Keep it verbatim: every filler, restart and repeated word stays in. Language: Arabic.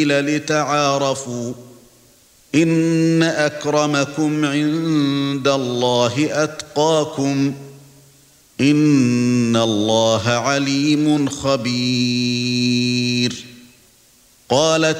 لتعارفوا إن أكرمكم عند الله أتقاكم إن الله عليم خبير. قالت